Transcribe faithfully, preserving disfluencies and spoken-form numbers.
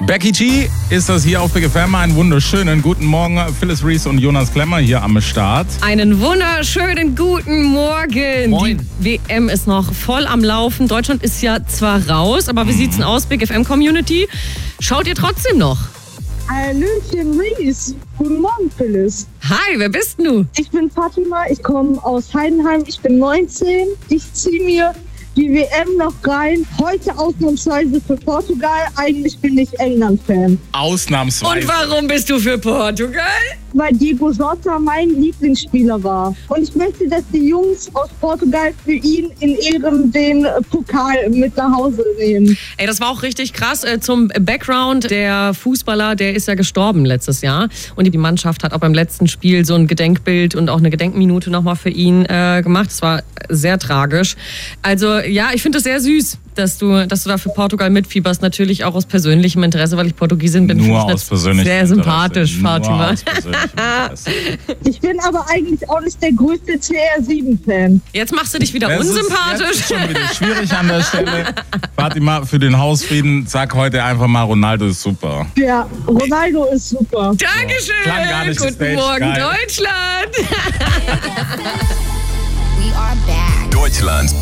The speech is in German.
Becky G ist das hier auf Big F M. Einen wunderschönen guten Morgen. Phyllis Reese und Jonas Klemmer hier am Start. Einen wunderschönen guten Morgen. Moin. Die W M ist noch voll am Laufen. Deutschland ist ja zwar raus, aber wie sieht's denn aus, Big F M Community? Schaut ihr trotzdem noch? Hallöchen, Reese. Guten Morgen, Phyllis. Hi, wer bist du? Ich bin Fatima, ich komme aus Heidenheim, ich bin neunzehn. Ich ziehe mir die W M noch rein. Heute ausnahmsweise für Portugal. Eigentlich bin ich England-Fan. Ausnahmsweise. Und warum bist du für Portugal? Weil Diego Jota mein Lieblingsspieler war. Und ich möchte, dass die Jungs aus Portugal für ihn in Ehren den Pokal mit nach Hause nehmen. Ey, das war auch richtig krass. Äh, zum Background, der Fußballer, der ist ja gestorben letztes Jahr. Und die Mannschaft hat auch beim letzten Spiel so ein Gedenkbild und auch eine Gedenkminute nochmal für ihn äh, gemacht. Das war sehr tragisch. Also ja, ich finde es sehr süß, dass du, dass du da für Portugal mitfieberst. Natürlich auch aus persönlichem Interesse, weil ich Portugiesin bin. Nur aus persönlichem sehr Interesse. sympathisch, Nur Fatima. aus persönlichem Interesse. Ich bin aber eigentlich auch nicht der größte C R sieben Fan. Jetzt machst du dich wieder Das unsympathisch. Ist, jetzt ist schon wieder schwierig an der Stelle. Fatima, für den Hausfrieden, sag heute einfach mal, Ronaldo ist super. Ja, Ronaldo ist super. Dankeschön. Klang gar nicht Guten gestaged. Morgen, Geil. Deutschland. We are back. Deutschlands